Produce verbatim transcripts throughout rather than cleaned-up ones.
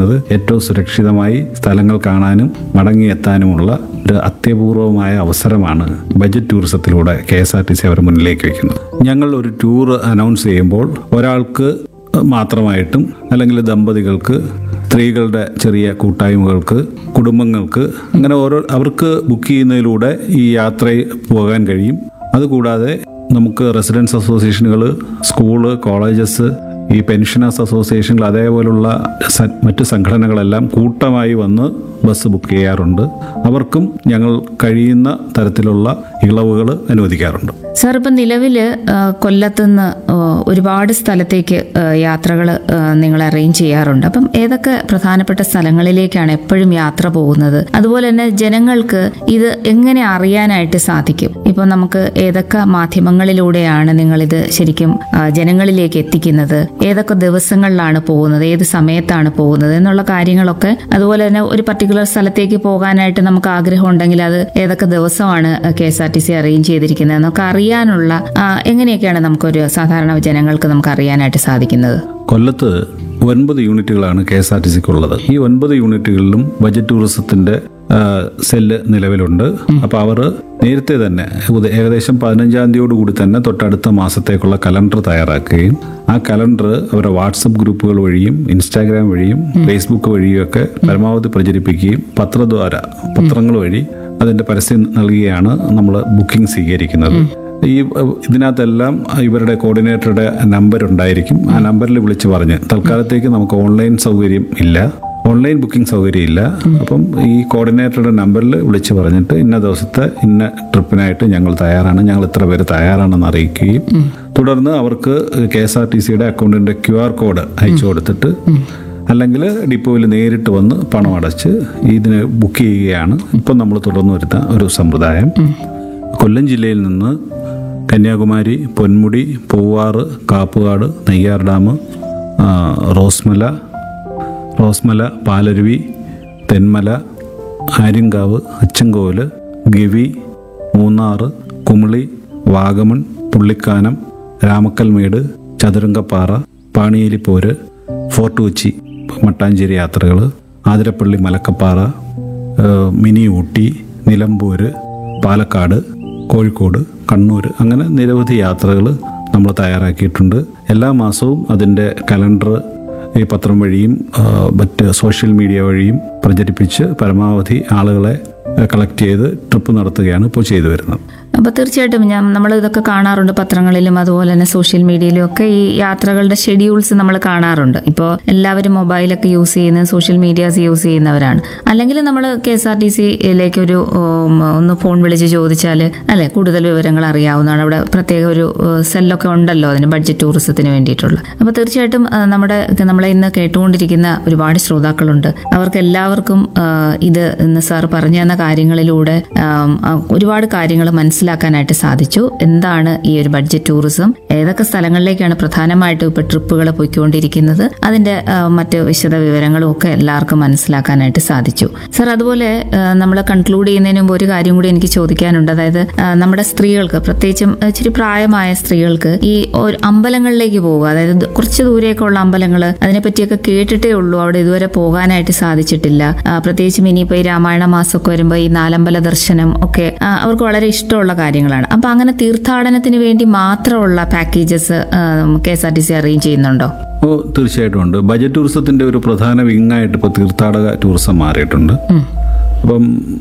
പറയുന്നത് ഏറ്റവും സുരക്ഷിതമായി സ്ഥലങ്ങൾ കാണാനും മടങ്ങിയെത്താനുമുള്ള ഒരു അത്യപൂർവമായ അവസരമാണ് budget ടൂറിസത്തിലൂടെ K S R T C അവർ മുന്നിലേക്ക് വയ്ക്കുന്നത്. ഞങ്ങൾ ഒരു ടൂർ അനൗൺസ് ചെയ്യുമ്പോൾ ഒരാൾക്ക് മാത്രമായിട്ടും അല്ലെങ്കിൽ ദമ്പതികൾക്ക്, സ്ത്രീകളുടെ ചെറിയ കൂട്ടായ്മകൾക്ക്, കുടുംബങ്ങൾക്ക്, അങ്ങനെ ഓരോ അവർക്ക് ബുക്ക് ചെയ്യുന്നതിലൂടെ ഈ യാത്രയിൽ പോകാൻ കഴിയും. അതുകൂടാതെ നമുക്ക് റെസിഡൻസ് അസോസിയേഷനുകൾ, സ്കൂള്, കോളേജസ്, ഈ പെൻഷനേഴ്സ് അസോസിയേഷനുകൾ, അതേപോലുള്ള മറ്റ് സംഘടനകളെല്ലാം കൂട്ടമായി വന്ന് ബസ് ബുക്ക് ചെയ്യാറുണ്ട്. അവർക്കും ഞങ്ങൾ കഴിയുന്ന തരത്തിലുള്ള ഇളവുകൾ അനുവദിക്കാറുണ്ട്. സാർ, ഇപ്പം നിലവിൽ കൊല്ലത്തുനിന്ന് ഒരുപാട് സ്ഥലത്തേക്ക് യാത്രകൾ നിങ്ങൾ അറേഞ്ച് ചെയ്യാറുണ്ട്. അപ്പം ഏതൊക്കെ പ്രധാനപ്പെട്ട സ്ഥലങ്ങളിലേക്കാണ് എപ്പോഴും യാത്ര പോകുന്നത്? അതുപോലെ തന്നെ ജനങ്ങൾക്ക് ഇത് എങ്ങനെ അറിയാനായിട്ട് സാധിക്കും? ഇപ്പം നമുക്ക് ഏതൊക്കെ മാധ്യമങ്ങളിലൂടെയാണ് നിങ്ങളിത് ശരിക്കും ജനങ്ങളിലേക്ക് എത്തിക്കുന്നത്? ഏതൊക്കെ ദിവസങ്ങളിലാണ് പോകുന്നത്? ഏത് സമയത്താണ് പോകുന്നത് എന്നുള്ള കാര്യങ്ങളൊക്കെ, അതുപോലെ തന്നെ ഒരു പർട്ടിക്കുലർ സ്ഥലത്തേക്ക് പോകാനായിട്ട് നമുക്ക് ആഗ്രഹം ഉണ്ടെങ്കിൽ അത് ഏതൊക്കെ ദിവസമാണ് K S R T C arrange ചെയ്തിരിക്കുന്നത് എന്നൊക്കെ അറിയാനുള്ള എങ്ങനെയൊക്കെയാണ് നമുക്കൊരു സാധാരണ ജനങ്ങൾക്ക് നമുക്ക് അറിയാനായിട്ട് സാധിക്കുന്നത്? കൊല്ലത്ത് ഒൻപത് യൂണിറ്റുകളാണ് കെ എസ് ആർ ടി സിക്ക് ഉള്ളത്. ഈ ഒൻപത് യൂണിറ്റുകളിലും ബജറ്റ് ടൂറിസത്തിന്റെ സെല്ല് നിലവിലുണ്ട്. അപ്പോൾ അവർ നേരത്തെ തന്നെ ഏകദേശം പതിനഞ്ചാം തീയതിയോടുകൂടി തന്നെ തൊട്ടടുത്ത മാസത്തേക്കുള്ള കലണ്ടർ തയ്യാറാക്കുകയും ആ കലണ്ടർ അവരുടെ വാട്സപ്പ് ഗ്രൂപ്പുകൾ വഴിയും ഇൻസ്റ്റാഗ്രാം വഴിയും ഫേസ്ബുക്ക് വഴിയും ഒക്കെ പരമാവധി പ്രചരിപ്പിക്കുകയും പത്രദ്വാര പത്രങ്ങൾ വഴി അതിന്റെ പരസ്യം നൽകിയാണ് നമ്മൾ ബുക്കിംഗ് സ്വീകരിക്കുന്നത്. ഈ ഇതിനകത്തെല്ലാം ഇവരുടെ കോർഡിനേറ്ററുടെ നമ്പർ ഉണ്ടായിരിക്കും. ആ നമ്പറിൽ വിളിച്ച് പറഞ്ഞ്, തൽക്കാലത്തേക്ക് നമുക്ക് ഓൺലൈൻ സൗകര്യം ഇല്ല, ഓൺലൈൻ ബുക്കിംഗ് സൗകര്യം ഇല്ല. അപ്പം ഈ കോർഡിനേറ്ററുടെ നമ്പറിൽ വിളിച്ച് പറഞ്ഞിട്ട് ഇന്ന ദിവസത്തെ ഇന്ന ട്രിപ്പിനായിട്ട് ഞങ്ങൾ തയ്യാറാണ്, ഞങ്ങൾ ഇത്ര പേര് തയ്യാറാണെന്ന് അറിയിക്കുകയും തുടർന്ന് അവർക്ക് കെ എസ് ആർ ടി സിയുടെ അക്കൗണ്ടിന്റെ ക്യു ആർ കോഡ് അയച്ചു കൊടുത്തിട്ട് അല്ലെങ്കിൽ ഡിപ്പോയിൽ നേരിട്ട് വന്ന് പണം അടച്ച് ഇതിന് ബുക്ക് ചെയ്യുകയാണ് ഇപ്പം നമ്മൾ തുടർന്ന് വരുന്ന ഒരു സമ്പ്രദായം. കൊല്ലം ജില്ലയിൽ നിന്ന് കന്യാകുമാരി, പൊന്മുടി, പൂവാറ്, കാപ്പുകാട്, നെയ്യാർ ഡാം, റോസ്മല റോസ്മല പാലരുവി, തെന്മല, ആര്യങ്കാവ്, അച്ചൻകോവിൽ, ഗവി, മൂന്നാറ്, കുമിളി, വാഗമൺ, പുള്ളിക്കാനം, രാമക്കൽമേട്, ചതുരംഗപ്പാറ, പാണിയേലിപ്പോര്, ഫോർട്ട് കൊച്ചി, മട്ടാഞ്ചേരി യാത്രകൾ, ആതിരപ്പള്ളി, മലക്കപ്പാറ, മിനി ഊട്ടി, നിലമ്പൂര്, പാലക്കാട്, കോഴിക്കോട്, കണ്ണൂർ, അങ്ങനെ നിരവധി യാത്രകൾ നമ്മൾ തയ്യാറാക്കിയിട്ടുണ്ട്. എല്ലാ മാസവും അതിൻ്റെ കലണ്ടർ ഈ പത്രം വഴിയും മറ്റ് സോഷ്യൽ മീഡിയ വഴിയും പ്രചരിപ്പിച്ച് പരമാവധി ആളുകളെ കളക്ട് ചെയ്ത് ട്രിപ്പ് നടത്തുകയാണ് ഇപ്പോൾ ചെയ്തു വരുന്നത്. അപ്പോൾ തീർച്ചയായിട്ടും ഞാൻ നമ്മൾ ഇതൊക്കെ കാണാറുണ്ട് പത്രങ്ങളിലും അതുപോലെ തന്നെ സോഷ്യൽ മീഡിയയിലും ഒക്കെ ഈ യാത്രകളുടെ ഷെഡ്യൂൾസ് നമ്മൾ കാണാറുണ്ട്. ഇപ്പോൾ എല്ലാവരും മൊബൈലൊക്കെ യൂസ് ചെയ്യുന്ന സോഷ്യൽ മീഡിയാസ് യൂസ് ചെയ്യുന്നവരാണ്. അല്ലെങ്കിൽ നമ്മൾ കെ എസ് ആർ ടി സിയിലേക്ക് ഒരു ഒന്ന് ഫോൺ വിളിച്ച് ചോദിച്ചാൽ അല്ലെ കൂടുതൽ വിവരങ്ങൾ അറിയാവുന്നതാണ്. അവിടെ പ്രത്യേക ഒരു സെല്ലൊക്കെ ഉണ്ടല്ലോ അതിന് ബഡ്ജറ്റ് ടൂറിസത്തിന് വേണ്ടിയിട്ടുള്ള. അപ്പോൾ തീർച്ചയായിട്ടും നമ്മുടെ നമ്മളെ ഇന്ന് കേട്ടുകൊണ്ടിരിക്കുന്ന ഒരുപാട് ശ്രോതാക്കളുണ്ട്. അവർക്ക് എല്ലാവർക്കും ഇത് ഇന്ന് സാർ പറഞ്ഞു തന്ന കാര്യങ്ങളിലൂടെ ഒരുപാട് കാര്യങ്ങൾ മനസ്സിലാക്കി മനസ്സിലാക്കാനായിട്ട് സാധിച്ചു. എന്താണ് ഈ ഒരു ബഡ്ജറ്റ് ടൂറിസം, ഏതൊക്കെ സ്ഥലങ്ങളിലേക്കാണ് പ്രധാനമായിട്ടും ഇപ്പോൾ ട്രിപ്പുകൾ പോയിക്കൊണ്ടിരിക്കുന്നത്, അതിന്റെ മറ്റ് വിശദ വിവരങ്ങളും ഒക്കെ എല്ലാവർക്കും മനസ്സിലാക്കാനായിട്ട് സാധിച്ചു. സർ, അതുപോലെ നമ്മൾ കൺക്ലൂഡ് ചെയ്യുന്നതിന് മുമ്പ് ഒരു കാര്യം കൂടി എനിക്ക് ചോദിക്കാനുണ്ട്. അതായത് നമ്മുടെ സ്ത്രീകൾക്ക്, പ്രത്യേകിച്ചും ഇച്ചിരി പ്രായമായ സ്ത്രീകൾക്ക് ഈ അമ്പലങ്ങളിലേക്ക് പോവുക, അതായത് കുറച്ച് ദൂരെയൊക്കെയുള്ള അമ്പലങ്ങൾ, അതിനെപ്പറ്റിയൊക്കെ കേട്ടിട്ടേ ഉള്ളൂ, അവിടെ ഇതുവരെ പോകാനായിട്ട് സാധിച്ചിട്ടില്ല. പ്രത്യേകിച്ചും ഇനിയിപ്പോൾ ഈ രാമായണ മാസമൊക്കെ വരുമ്പോൾ ഈ നാലമ്പല ദർശനം ഒക്കെ അവർക്ക് വളരെ ഇഷ്ടമുള്ള കാര്യങ്ങളാണ്. അപ്പൊ അങ്ങനെ തീർത്ഥാടനത്തിന് വേണ്ടി മാത്രമുള്ള packages K S R T C arrange ചെയ്യുന്നുണ്ടോ? ഓ, തീർച്ചയായിട്ടും ഉണ്ട്. ബജറ്റ് ടൂറിസത്തിന്റെ ഒരു പ്രധാന വിങ്ങായിട്ട് ഇപ്പോൾ തീർത്ഥാടക ടൂറിസം മാറിയിട്ടുണ്ട്. അപ്പം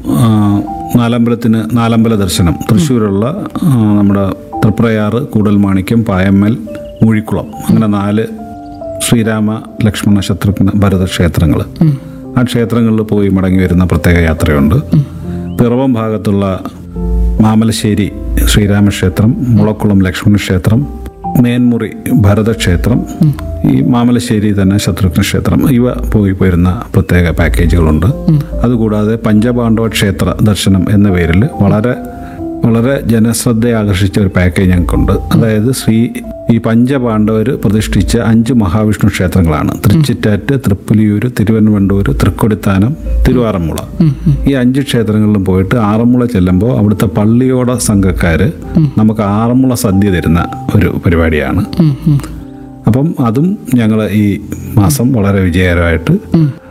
നാലമ്പലത്തിന് നാലമ്പല ദർശനം തൃശ്ശൂരുള്ള നമ്മുടെ തൃപ്രയാറ്, കൂടൽമാണിക്യം, പായമ്മൽ, മൂഴിക്കുളം, അങ്ങനെ നാല് ശ്രീരാമ ലക്ഷ്മണ ശത്രുഘ്ന ഭരത ക്ഷേത്രങ്ങൾ. ആ ക്ഷേത്രങ്ങളിൽ പോയി മടങ്ങി വരുന്ന പ്രത്യേക യാത്രയുണ്ട്. പിറവം ഭാഗത്തുള്ള മാമലശ്ശേരി ശ്രീരാമക്ഷേത്രം, മുളക്കുളം ലക്ഷ്മണ ക്ഷേത്രം, മേൻമുറി ഭരതക്ഷേത്രം, ഈ മാമലശ്ശേരി തന്നെ ശത്രുഘ്ന ക്ഷേത്രം, ഇവ പോയി പോരുന്ന പ്രത്യേക പാക്കേജുകളുണ്ട്. അതുകൂടാതെ പഞ്ചപാണ്ഡവ ക്ഷേത്ര ദർശനം എന്ന പേരിൽ വളരെ വളരെ ജനശ്രദ്ധ ആകർഷിച്ച ഒരു പാക്കേജ് ഞങ്ങൾക്കുണ്ട്. അതായത് ശ്രീ ഈ പഞ്ചപാണ്ഡവർ പ്രതിഷ്ഠിച്ച അഞ്ച് മഹാവിഷ്ണു ക്ഷേത്രങ്ങളാണ്. തൃച്ചിറ്റാറ്റ്, തൃപ്പുലിയൂര്, തിരുവനന്തപുരം, തൃക്കൊടിത്താനം, തിരുവാറന്മുള. ഈ അഞ്ച് ക്ഷേത്രങ്ങളിലും പോയിട്ട് ആറന്മുള ചെല്ലുമ്പോൾ അവിടുത്തെ പള്ളിയോട സംഘക്കാര് നമുക്ക് ആറന്മുള സദ്യ തരുന്ന ഒരു പരിപാടിയാണ്. അപ്പം അതും ഞങ്ങൾ ഈ മാസം വളരെ വിജയകരമായിട്ട്